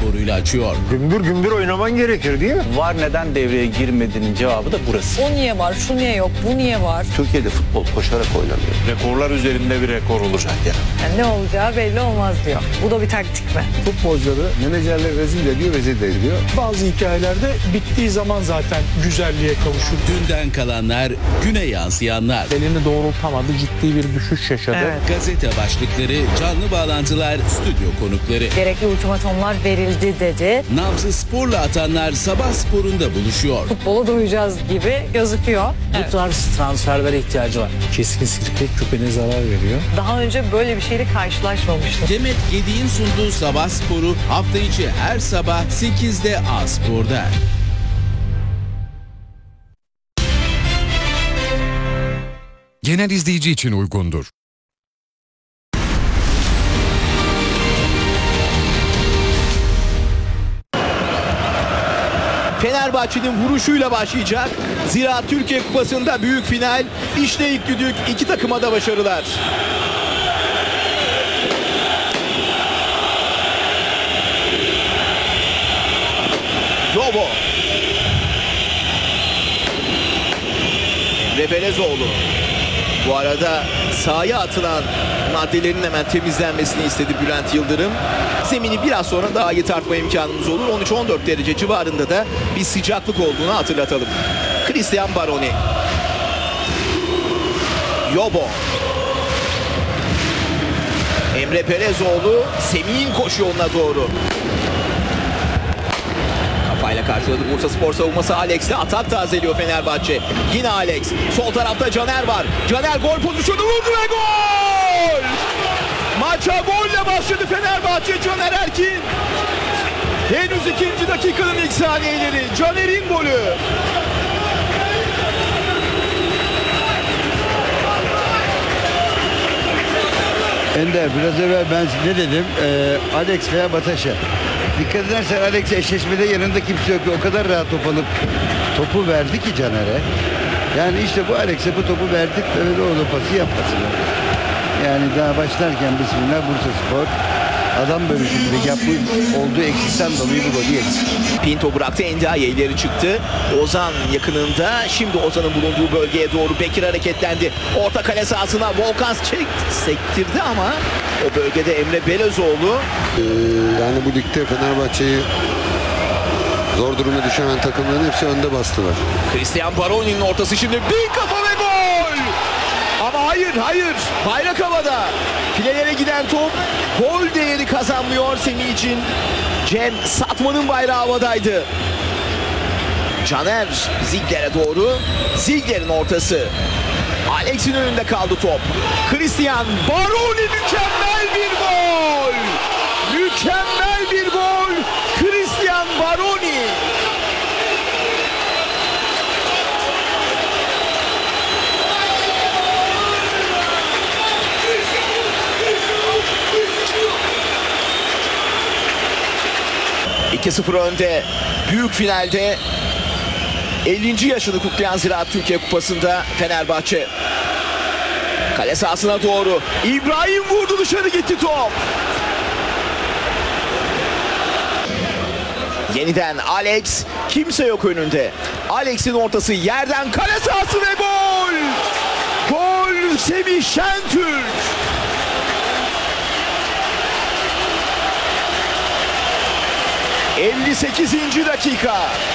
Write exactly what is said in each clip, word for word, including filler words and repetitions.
soruyla açıyor. Gümbür gümbür oynaman gerekir değil mi? VAR neden devreye girmediğinin cevabı da burası. O niye var, şu niye yok, bu niye var? Türkiye'de futbol koşarak oynanıyor. Rekorlar üzerinde bir rekor olacak yani. Yani ne olacağı belli olmaz diyor. Bu da bir taktik mi? Futbolcuları menajerler rezil ediyor, rezil de ediyor. Bazı hikayelerde bittiği zaman zaten güzelliğe kavuşur. Dünden kalanlar, güne yansıyanlar. Elini doğrultamadı, ciddi bir düşüş yaşadı. Evet. Gazete başlıkları, canlı bağlantılar, stüdyo konukları. Gerekli ultimatomlar verildi dedi. Nabzı sporla atanlar sabah sporunda buluşuyor. Futbola doyacağız gibi gözüküyor. Bu tarz transferlere ihtiyacı var. Kesinlikle küpene zarar veriyor. Daha önce böyle bir şeyle karşılaşmamıştım. Demet Gedik'in sunduğu sabah sporu hafta içi her sabah sekizde A Spor'da. Genel izleyici için uygundur. Fenerbahçe'nin vuruşuyla başlayacak. Zira Türkiye Kupası'nda büyük final. İşte ilk düdük, iki takıma da başarılar. Yobo. Emre Belezoğlu. Bu arada sahaya atılan maddelerin hemen temizlenmesini istedi Bülent Yıldırım. Zemini biraz sonra daha iyi tartma imkanımız olur. on üç on dört derece civarında da bir sıcaklık olduğunu hatırlatalım. Cristian Baroni. Yobo. Emre Belezoğlu Semih'in koşu yoluna doğru. Kafayla karşıladı Bursaspor savunması. Alex'le atak tazeliyor Fenerbahçe. Yine Alex. Sol tarafta Caner var. Caner gol pozisyonu vurdu ve gol! Maça golle başladı Fenerbahçe. Caner Erkin. Henüz ikinci dakikanın ilk saniyeleri. Caner'in golü. Ender, biraz evvel ben ne dedim? Ee, Alex veya Bataşa. Dikkat edersen Alex eşleşmede yanında kimse yok. O kadar rahat top alıp topu verdi ki Caner'e. Yani işte bu Alex'e bu topu verdik de öyle o pası yapmasın. Yani daha başlarken bismillah Bursaspor adam bölüşümünde yapmış olduğu eksikten dolayı bu golü yedi. Pinto bıraktı, Endiaye ileri çıktı. Ozan yakınında. Şimdi Ozan'ın bulunduğu bölgeye doğru Bekir hareketlendi. Orta kale sahasına Volkan çekti, sektirdi ama o bölgede Emre Belezoğlu. Ee, yani bu ligde Fenerbahçe'yi zor duruma düşen takımların hepsi önde bastılar. Cristian Baroni'nin ortası şimdi bir kafa ve gol! Ama hayır hayır bayrak havada. Filelere giden top gol değeri kazanmıyor Semih için. Cem Satman'ın bayrağı havadaydı. Caner Ziegler'e doğru. Ziegler'in ortası. Alex'in önünde kaldı top. Cristian Baroni mükemmel bir gol. Mükemmel bir gol. Cristian Baroni. iki sıfır önde. Büyük finalde ellinci yaşını kutlayan Ziraat Türkiye Kupası'nda Fenerbahçe. Kale sahasına doğru. İbrahim vurdu, dışarı gitti top. Yeniden Alex. Kimse yok önünde. Alex'in ortası yerden kale sahası ve gol. Gol Semih Şentürk. elli sekizinci dakika.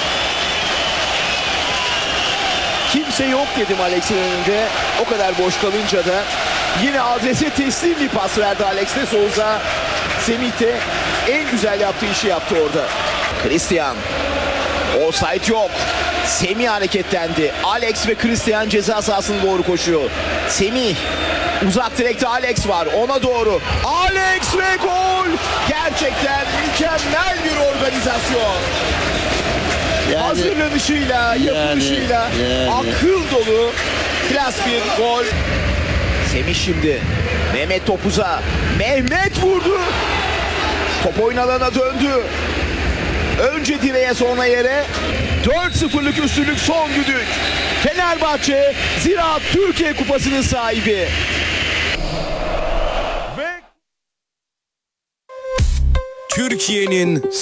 Kimse yok dedim Alex'in önünde. O kadar boş kalınca da yine adrese teslim bir pas verdi Alex de Souza. Semih de en güzel yaptığı işi yaptı orada. Cristian. Offside yok. Semih hareketlendi. Alex ve Cristian ceza sahasına doğru koşuyor. Semih. Uzak direkte Alex var. Ona doğru. Alex ve gol. Gerçekten mükemmel bir organizasyon. Yani, hazırlanışıyla, yapılışıyla yani, yani. akıl dolu klas bir gol. Semih şimdi. Mehmet topuza. Mehmet vurdu. Top oyun alana döndü. Önce direğe sonra yere. dört sıfırlık üstünlük son düdük. Fenerbahçe Ziraat Türkiye Kupası'nın sahibi. Türkiye'nin